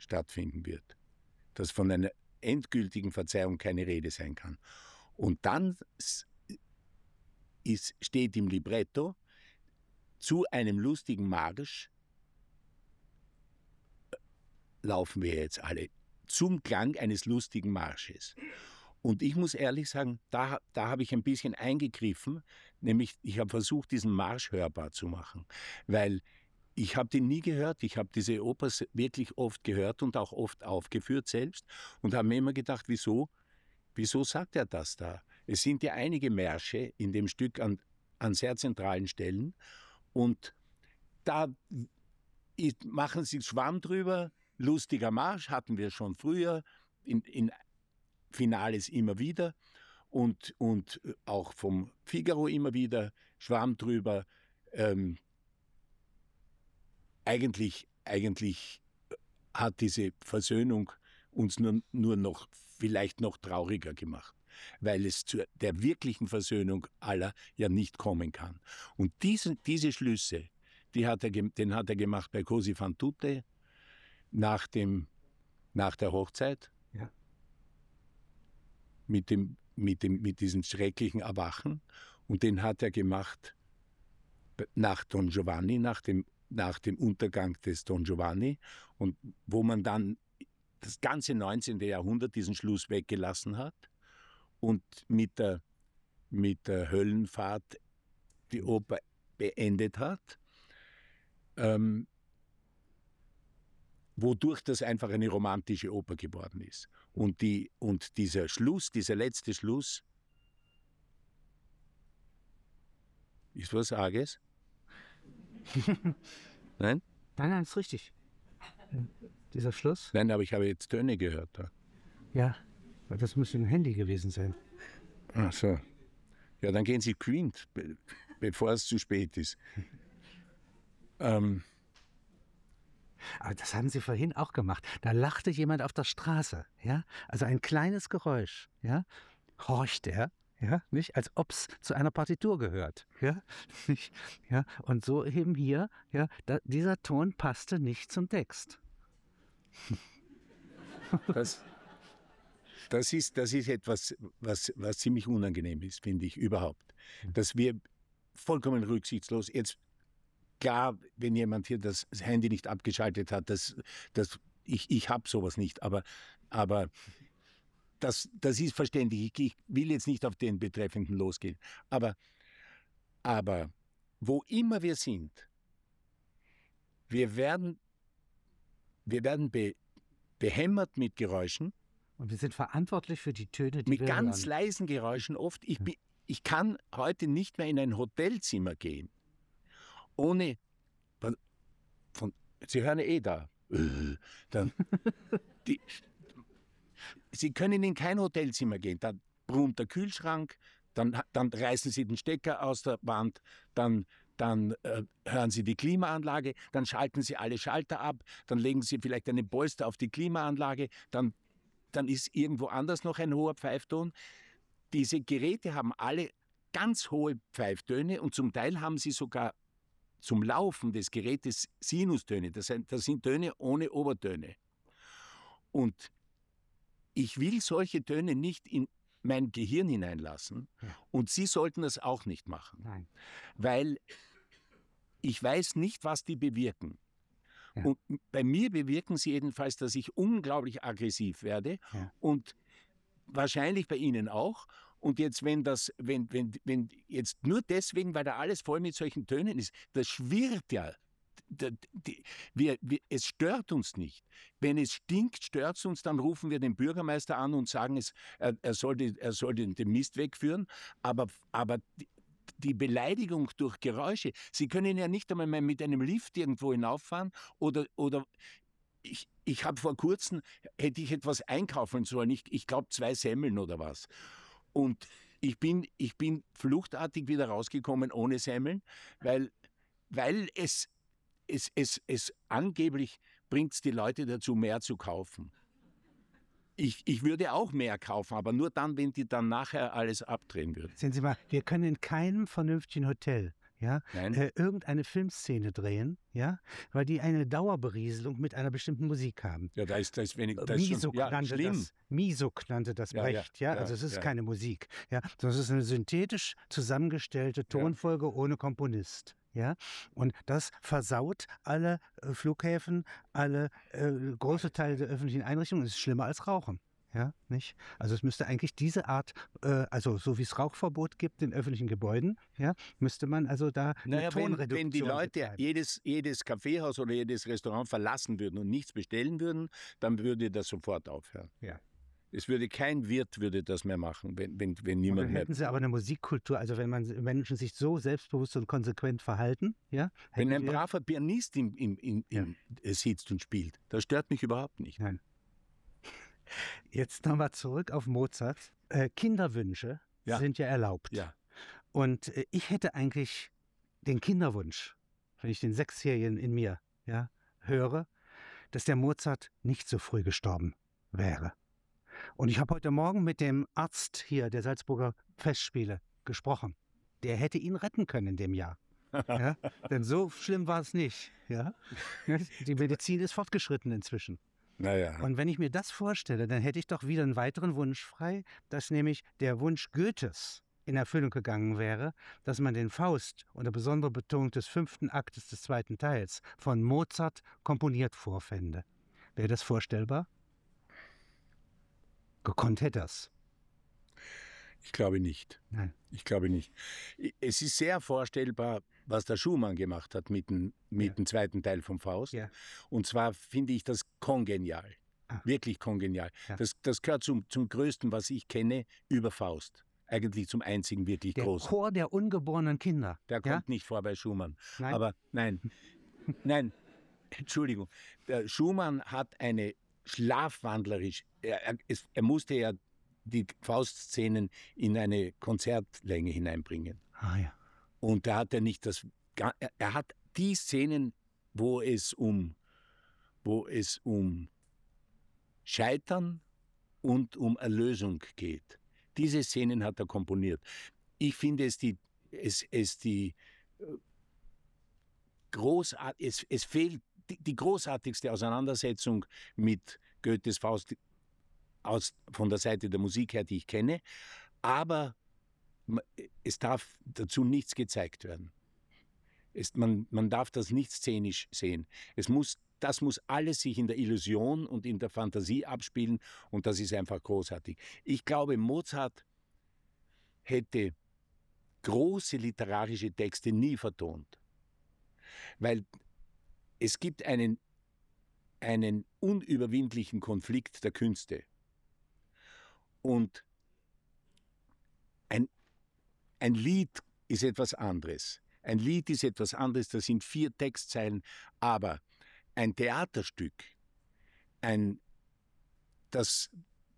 stattfinden wird. Dass von einer endgültigen Verzeihung keine Rede sein kann. Und dann steht im Libretto, zu einem lustigen Marsch laufen wir jetzt alle, zum Klang eines lustigen Marsches. Und ich muss ehrlich sagen, da habe ich ein bisschen eingegriffen, nämlich ich habe versucht, diesen Marsch hörbar zu machen, weil ich habe den nie gehört, ich habe diese Oper wirklich oft gehört und auch oft aufgeführt selbst und habe mir immer gedacht, wieso sagt er das da? Es sind ja einige Märsche in dem Stück an sehr zentralen Stellen und da machen sie Schwamm drüber, lustiger Marsch hatten wir schon früher, in Finales immer wieder und auch vom Figaro immer wieder, Schwamm drüber. Eigentlich hat diese Versöhnung uns nur noch, vielleicht noch trauriger gemacht, weil es zu der wirklichen Versöhnung aller ja nicht kommen kann. Und diese Schlüsse, den hat er gemacht bei Così fan tutte, nach der Hochzeit, ja. mit diesem schrecklichen Erwachen, und den hat er gemacht nach Don Giovanni, nach dem Untergang des Don Giovanni, und wo man dann das ganze 19. Jahrhundert diesen Schluss weggelassen hat und mit der Höllenfahrt die Oper beendet hat, wodurch das einfach eine romantische Oper geworden ist. Und dieser Schluss, dieser letzte Schluss, ist was Arges? Nein? Nein, ist richtig. Dieser Schluss? Nein, aber ich habe jetzt Töne gehört da. Ja, das müsste ein Handy gewesen sein. Ach so. Ja, dann gehen Sie geschwind, bevor es zu spät ist. Aber das haben Sie vorhin auch gemacht. Da lachte jemand auf der Straße, ja? Also ein kleines Geräusch, ja? Horcht er, ja? Nicht? Als ob es zu einer Partitur gehört, ja? Nicht? Ja? Und so eben hier, ja? Dieser Ton passte nicht zum Text. Das ist etwas, was ziemlich unangenehm ist, finde ich, überhaupt. Dass wir vollkommen rücksichtslos, jetzt klar, wenn jemand hier das Handy nicht abgeschaltet hat, ich habe sowas nicht, aber das ist verständlich. Ich will jetzt nicht auf den Betreffenden losgehen. Aber wo immer wir sind, wir werden behämmert mit Geräuschen. Und wir sind verantwortlich für die Töne, die wir mit ganz hören. leisen Geräuschen oft. Ich kann heute nicht mehr in ein Hotelzimmer gehen, ohne Sie hören ja da. Sie können in kein Hotelzimmer gehen. Da brummt der Kühlschrank, dann reißen Sie den Stecker aus der Wand, dann hören Sie die Klimaanlage, dann schalten Sie alle Schalter ab, dann legen Sie vielleicht eine Polster auf die Klimaanlage, dann ist irgendwo anders noch ein hoher Pfeifton. Diese Geräte haben alle ganz hohe Pfeiftöne und zum Teil haben sie sogar zum Laufen des Gerätes Sinustöne. Das sind Töne ohne Obertöne. Und ich will solche Töne nicht in mein Gehirn hineinlassen, und Sie sollten das auch nicht machen. Nein. Weil ich weiß nicht, was die bewirken. Ja. Und bei mir bewirken sie jedenfalls, dass ich unglaublich aggressiv werde, und wahrscheinlich bei Ihnen auch. Und jetzt, wenn jetzt nur deswegen, weil da alles voll mit solchen Tönen ist, das schwirrt ja. Es stört uns nicht. Wenn es stinkt, stört es uns, dann rufen wir den Bürgermeister an und sagen, er soll den Mist wegführen. Aber die Beleidigung durch Geräusche, Sie können ja nicht einmal mit einem Lift irgendwo hinauffahren oder ich habe vor kurzem, hätte ich etwas einkaufen sollen, ich glaube 2 Semmeln oder was. Und ich bin fluchtartig wieder rausgekommen ohne Semmeln, weil es angeblich bringt es die Leute dazu, mehr zu kaufen. Ich würde auch mehr kaufen, aber nur dann, wenn die dann nachher alles abdrehen würden. Sehen Sie mal, wir können in keinem vernünftigen Hotel ja, Nein. irgendeine Filmszene drehen, ja, weil die eine Dauerberieselung mit einer bestimmten Musik haben. Ja, da ist wenig. Das ist schon, ja, schlimm. Misok nannte das Brecht, ja, also es ist keine Musik, ja, sondern es ist eine synthetisch zusammengestellte Tonfolge ohne Komponist. Ja, und das versaut alle Flughäfen, alle große Teile der öffentlichen Einrichtungen. Es ist schlimmer als Rauchen. Ja, nicht? Also es müsste eigentlich diese Art, also so wie es Rauchverbot gibt in öffentlichen Gebäuden, ja, müsste man also da eine Tonreduktion wenn die Leute betreiben. jedes Kaffeehaus oder jedes Restaurant verlassen würden und nichts bestellen würden, dann würde das sofort aufhören. Ja. Es würde kein Wirt würde das mehr machen, wenn Und niemand dann mehr. hätten sie aber eine Musikkultur, also wenn Menschen sich so selbstbewusst und konsequent verhalten, ja, Wenn hätten ein wir- braver Pianist sitzt und spielt, das stört mich überhaupt nicht. Nein. Jetzt nochmal zurück auf Mozart. Kinderwünsche Ja. sind ja erlaubt. Ja. Und ich hätte eigentlich den Kinderwunsch, wenn ich den Sechsjährigen in mir höre, dass der Mozart nicht so früh gestorben wäre. Und ich habe heute Morgen mit dem Arzt hier der Salzburger Festspiele gesprochen. Der hätte ihn retten können in dem Jahr. Ja? Denn so schlimm war es nicht. Ja? Die Medizin ist fortgeschritten inzwischen. Naja. Und wenn ich mir das vorstelle, dann hätte ich doch wieder einen weiteren Wunsch frei, dass nämlich der Wunsch Goethes in Erfüllung gegangen wäre, dass man den Faust unter besonderer Betonung des 5. Aktes des 2. Teils von Mozart komponiert vorfände. Wäre das vorstellbar? Gekonnt hätte er's. Ich glaube nicht. Nein. Ich glaube nicht. Es ist sehr vorstellbar, was der Schumann gemacht hat mit dem 2. Teil vom Faust. Ja. Und zwar finde ich das kongenial. Ah. Wirklich kongenial. Ja. Das gehört zum Größten, was ich kenne, über Faust. Eigentlich zum einzigen wirklich Der großen. Chor der ungeborenen Kinder. Der ja? kommt nicht vor bei Schumann. Nein. Aber nein, Entschuldigung. Der Schumann hat eine schlafwandlerisch, er musste ja die Faustszenen in eine Konzertlänge hineinbringen. Ah ja. Und da hat er nicht das, er hat die Szenen, wo es um Scheitern und um Erlösung geht. Diese Szenen hat er komponiert. Ich finde es fehlt die großartigste Auseinandersetzung mit Goethes Faust von der Seite der Musik her, die ich kenne, aber es darf dazu nichts gezeigt werden. Man darf das nicht szenisch sehen. Das muss alles sich in der Illusion und in der Fantasie abspielen und das ist einfach großartig. Ich glaube, Mozart hätte große literarische Texte nie vertont, weil es gibt einen unüberwindlichen Konflikt der Künste. Und ein Lied ist etwas anderes. Ein Lied ist etwas anderes, das sind 4 Textzeilen, aber ein Theaterstück, das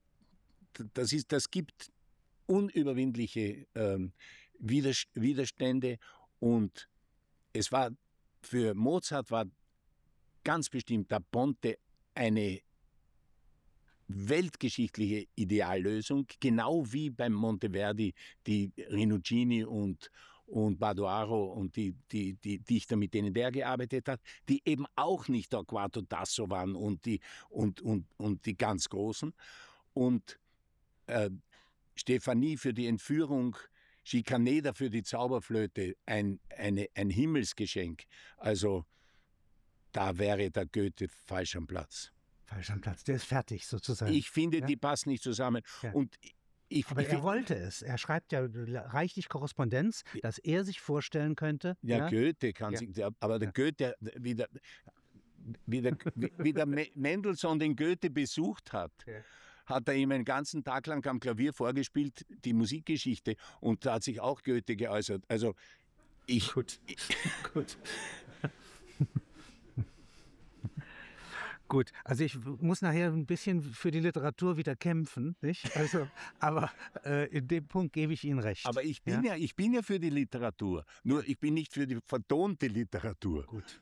gibt unüberwindliche Widerstände und für Mozart war ganz bestimmt Da Ponte eine weltgeschichtliche Ideallösung, genau wie beim Monteverdi die Rinuccini und Badoaro und die Dichter, mit denen der gearbeitet hat, die eben auch nicht Torquato Tasso waren und die ganz Großen. Und Stefanie für die Entführung, Schikaneder für die Zauberflöte, ein Himmelsgeschenk. Also da wäre der Goethe falsch am Platz. Falsch am Platz, der ist fertig sozusagen. Ich finde, die passen nicht zusammen. Ja. Und Aber er wollte es. Er schreibt ja reichlich Korrespondenz, dass er sich vorstellen könnte. Ja, Goethe kann sich, aber der Goethe, wie der Mendelssohn den Goethe besucht hat, hat er ihm einen ganzen Tag lang am Klavier vorgespielt, die Musikgeschichte, und da hat sich auch Goethe geäußert. Also Gut. Gut, also ich muss nachher ein bisschen für die Literatur wieder kämpfen, nicht? Also, aber in dem Punkt gebe ich Ihnen recht. Aber ich bin ja für die Literatur, nur ich bin nicht für die vertonte Literatur. Gut.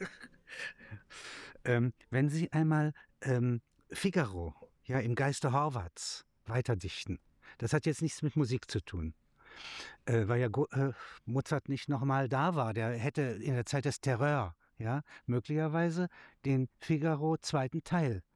Wenn Sie einmal Figaro im Geiste Horvaths weiterdichten, das hat jetzt nichts mit Musik zu tun. weil ja Mozart nicht nochmal da war. Der hätte in der Zeit des Terreur, ja, möglicherweise den Figaro zweiten Teil